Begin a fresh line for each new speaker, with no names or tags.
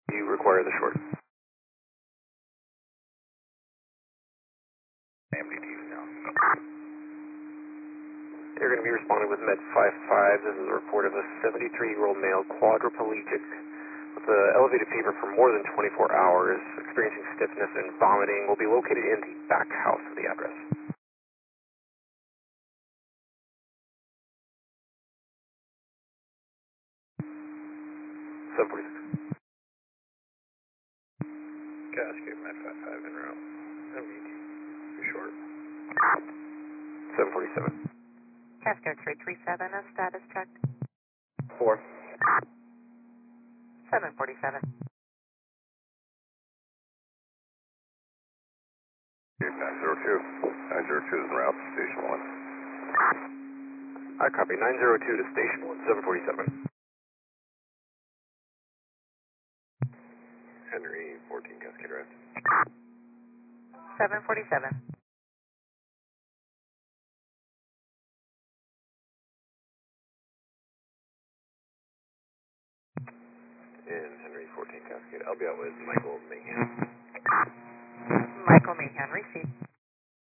You require the short. MDTs now. You're going to be responding with Med 55. This is a report of a 73-year-old male quadriplegic with elevated fever for more than 24 hours, experiencing stiffness and vomiting. Will be located in the back house of the address. 746. Cascade Med 55 en route. MDT. Too short. 747.
Cascade 337, a status check.
4.
747.
902. 902 is en route to Station 1. I copy. 902 to Station 1, 747. Henry 14 Cascade Drive.
747.
In Henry 14 Cascade. I'll be out with Michael Mahan.
Michael Mahan, receive.